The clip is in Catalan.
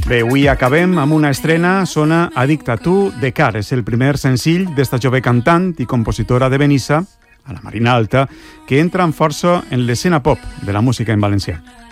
Bé, avui acabem amb una estrena, sona Addicta a tu, de Car. És el primer senzill d'esta jove cantant i compositora de Benissa, a la Marina Alta, que entra amb força en l'escena pop de la música en valencià.